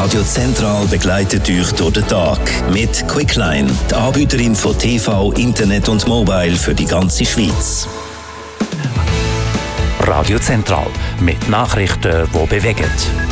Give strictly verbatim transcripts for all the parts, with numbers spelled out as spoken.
Radio Zentral begleitet euch durch den Tag mit Quickline, die Anbieterin von T V, Internet und Mobile für die ganze Schweiz. Radio Zentral mit Nachrichten, die bewegen.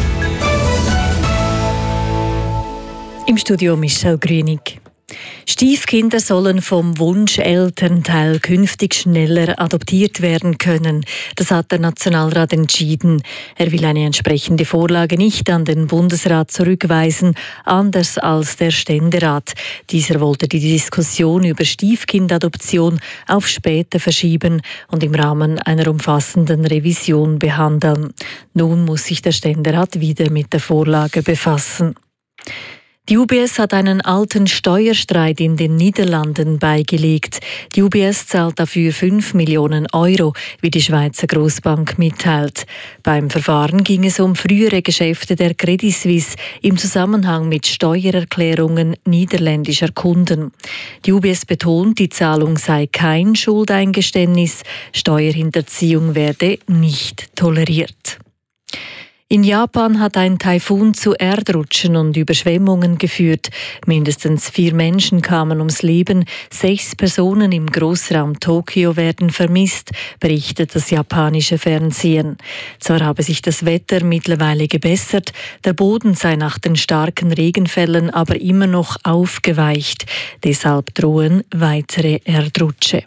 Im Studio Michelle Grünig. Stiefkinder sollen vom Wunschelternteil künftig schneller adoptiert werden können. Das hat der Nationalrat entschieden. Er will eine entsprechende Vorlage nicht an den Bundesrat zurückweisen, anders als der Ständerat. Dieser wollte die Diskussion über Stiefkindadoption auf später verschieben und im Rahmen einer umfassenden Revision behandeln. Nun muss sich der Ständerat wieder mit der Vorlage befassen. Die U B S hat einen alten Steuerstreit in den Niederlanden beigelegt. Die U B S zahlt dafür fünf Millionen Euro, wie die Schweizer Grossbank mitteilt. Beim Verfahren ging es um frühere Geschäfte der Credit Suisse im Zusammenhang mit Steuererklärungen niederländischer Kunden. Die U B S betont, die Zahlung sei kein Schuldeingeständnis, Steuerhinterziehung werde nicht toleriert. In Japan hat ein Taifun zu Erdrutschen und Überschwemmungen geführt. Mindestens vier Menschen kamen ums Leben. Sechs Personen im Großraum Tokio werden vermisst, berichtet das japanische Fernsehen. Zwar habe sich das Wetter mittlerweile gebessert, der Boden sei nach den starken Regenfällen aber immer noch aufgeweicht. Deshalb drohen weitere Erdrutsche.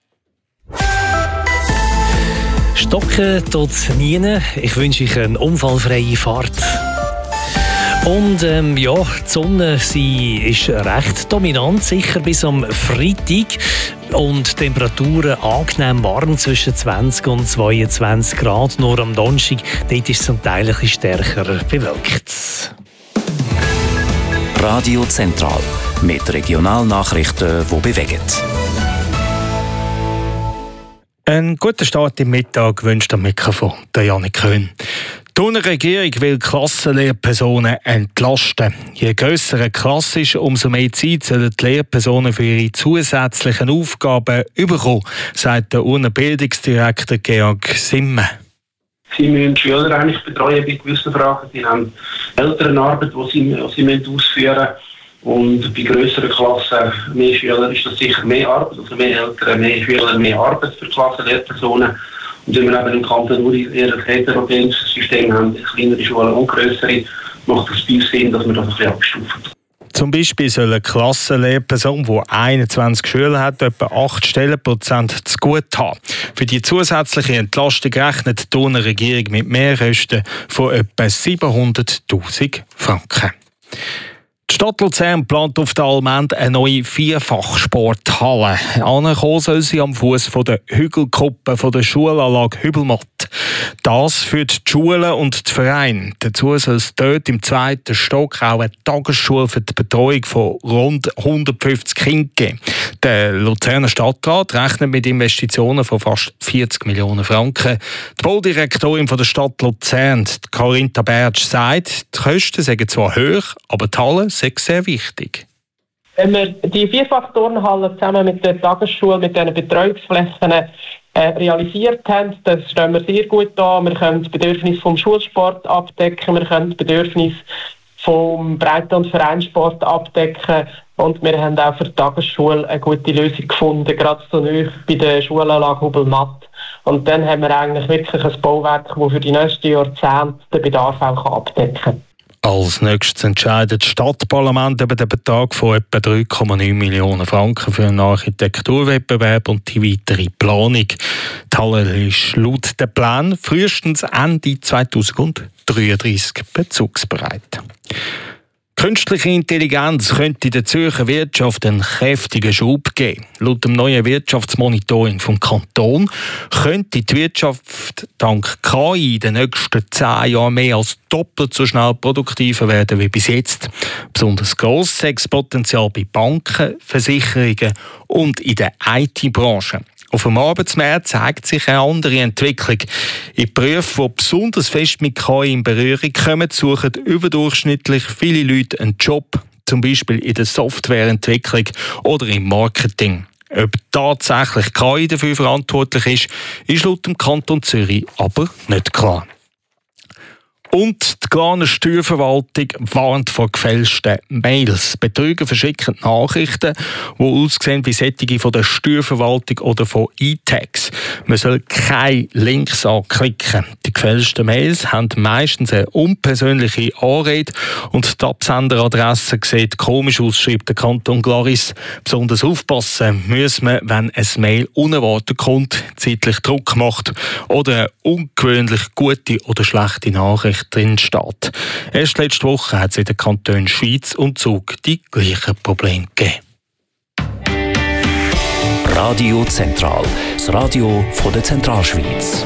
Stocken tut es nie. Ich wünsche euch eine unfallfreie Fahrt. Und ähm, ja, die Sonne sie ist recht dominant, sicher bis am Freitag. Und die Temperaturen angenehm warm zwischen zwanzig und zweiundzwanzig Grad. Nur am Donnerstag, dort ist es zum Teil ein bisschen stärker bewölkt. Radio Zentral mit Regionalnachrichten, die bewegen. Einen guten Start im Mittag wünscht am Mikrofon der Janik Köhn. Die Regierung will Klassenlehrpersonen entlasten. Je grösser eine Klasse ist, umso mehr Zeit sollen die Lehrpersonen für ihre zusätzlichen Aufgaben bekommen, sagt der Urner Bildungsdirektor Georg Simme. Sie müssen die Schüler eigentlich betreuen bei gewissen Fragen. Sie haben Elternarbeit, die sie, die sie ausführen müssen. Und bei grösseren Klassen, mehr Schüler, ist das sicher mehr Arbeit. Also mehr Eltern, mehr Schüler, mehr Arbeit für Klassenlehrpersonen. Und wenn wir eben im Kanton nur eher ein heterogenes System haben, kleinere Schulen und grössere, macht es bei uns Sinn, dass wir das ein bisschen abstufen. Zum Beispiel soll eine Klassenlehrperson, die einundzwanzig Schüler hat, etwa acht Stellenprozent zu gut haben. Für die zusätzliche Entlastung rechnet die Urner Regierung mit Mehrkosten von etwa siebenhunderttausend Franken. Die Stadt Luzern plant auf der Allmend eine neue Vierfachsporthalle. Angekommen soll sie am Fuß der Hügelkuppe von der Schulanlage Hübelmatt. Das für die Schulen und die Vereine. Dazu soll es dort im zweiten Stock auch eine Tagesschule für die Betreuung von rund hundertfünfzig Kindern geben. Der Luzerner Stadtrat rechnet mit Investitionen von fast vierzig Millionen Franken. Die Baudirektorin der Stadt Luzern, Corinta Bertsch, sagt, die Kosten seien zwar hoch, aber die Halle sei sehr wichtig. Wenn wir die Vierfach-Turnhalle zusammen mit der Tagesschule, mit diesen Betreuungsflächen äh, realisiert haben, das stehen wir sehr gut da. Wir können das Bedürfnis vom Schulsport abdecken, wir können das Bedürfnis vom Breite- und Vereinssport abdecken und wir haben auch für die Tagesschule eine gute Lösung gefunden, gerade so nahe bei der Schulanlage Hubelmatt. Und dann haben wir eigentlich wirklich ein Bauwerk, das für die nächsten Jahrzehnte den Bedarf auch abdecken kann. Als nächstes entscheidet das Stadtparlament über den Betrag von etwa drei Komma neun Millionen Franken für einen Architekturwettbewerb und die weitere Planung. Die Halle ist laut dem Plan frühestens Ende zweitausenddreiunddreißig bezugsbereit. Künstliche Intelligenz könnte der Zürcher Wirtschaft einen kräftigen Schub geben. Laut dem neuen Wirtschaftsmonitoring vom Kanton könnte die Wirtschaft dank K I in den nächsten zehn Jahren mehr als doppelt so schnell produktiver werden wie bis jetzt. Besonders gross sei das Potenzial bei Banken, Versicherungen und in der I T-Branche. Auf dem Arbeitsmarkt zeigt sich eine andere Entwicklung. In Berufen, die besonders fest mit K I in Berührung kommen, suchen überdurchschnittlich viele Leute einen Job, zum Beispiel in der Softwareentwicklung oder im Marketing. Ob tatsächlich K I dafür verantwortlich ist, ist laut dem Kanton Zürich aber nicht klar. Und die Glarner Steuerverwaltung warnt vor gefälschten Mails. Betrüger verschicken Nachrichten, die aussehen wie solche von der Steuerverwaltung oder von E-Tax. Man soll keine Links anklicken. Die gefälschten Mails haben meistens eine unpersönliche Anrede und die Absenderadresse sieht komisch aus, schreibt der Kanton Glaris. Besonders aufpassen muss man, wenn ein Mail unerwartet kommt, zeitlich Druck macht oder eine ungewöhnlich gute oder schlechte Nachricht drin steht. Erst letzte Woche hat es in den Kantonen Schweiz und Zug die gleichen Probleme gegeben. Radio Zentral, das Radio von der Zentralschweiz.